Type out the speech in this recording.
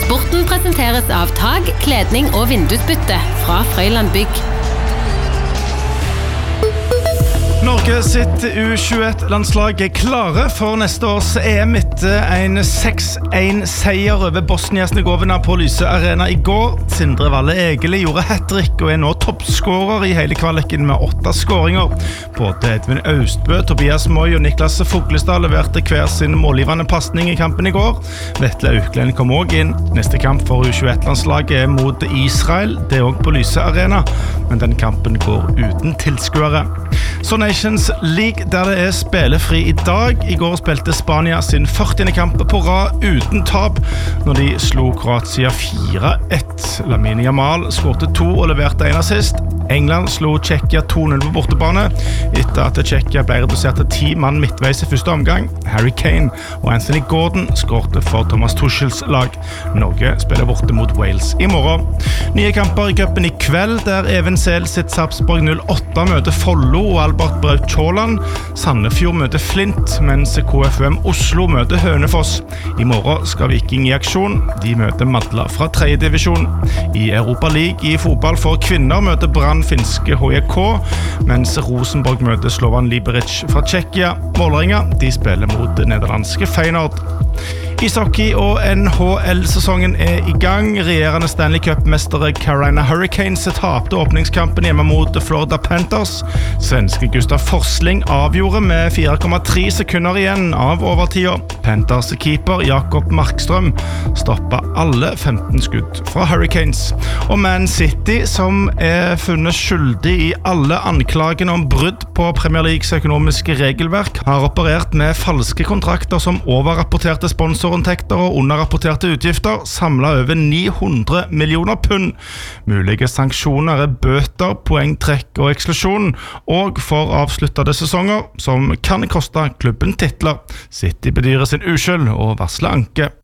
Sporten presenteres av tag, kledning og vindusbytte fra Frøyland Bygg. Norge sitt U21-landslag klare for neste års EM etter en 6-1-seier over Bosnia-Hercegovina på Lyse Arena i går. Sindre Valle Egeli gjorde hat-trick og nå toppskårer i hele kvaliken med 8 skåringer. Både Edvin Austbø, Tobias Moy og Niklas Foglestad leverte hver sin målgivende passning i kampen i går. Vetle Auklend kom også inn. Neste kamp for U21-landslaget mot Israel. Det også på Lyse Arena, men den kampen går uten tilskuere. Så Nations League, der det spillefri i dag. I går spilte Spania sin 40. kamp på rad uten tap, når de slo Kroatia 4-1. Lamine Yamal skårte 2 og leverte 1 assist. England slo Tsjekkia 2-0 på bortebane, etter at Tsjekkia ble redusert til 10 mann midtveis i første omgang. Harry Kane og Anthony Gordon skårte for Thomas Tuchels lag. Norge spiller borte mot Wales i morgen. Nye kamper i cupen i kveld, der Even Sel sitt Sarpsborg 08 møter Follo og Albert Braut Tjåland. Sandefjord møter Flint, mens KFUM Oslo møter Hønefoss. I morgen skal Viking i aksjon. De møter Madla fra 3. divisjon. I Europa League i fotball for kvinner møter Brann finske HJK, mens Rosenborg møter Slovan Liberec fra Tsjekkia. Vålerenga, de spiller mot nederlandske Feyenoord. Ishockey og NHL-sesongen i gang. Regjerende Stanley Cup-mestere Carolina Hurricanes tapte åpningskampen hjemme mot Florida Panthers. Svenske Gustav Forsling avgjorde med 4,3 sekunder igjen av overtida. Panthers keeper Jakob Markström stoppet alle 15 skudd fra Hurricanes. Og Man City, som funnet skyldig i alle anklagene om brudd på Premier Leagues økonomiske regelverk, har operert med falske kontrakter som overrapporterte sponsorinntekter og underrapporterte utgifter, samlet over 900 millioner pund. Mulige sanksjoner bøter, poengtrekk og eksklusjon, og for avsluttede sesonger, som kan koste klubben titler. City bedyrer sin uskyld og varsler anke.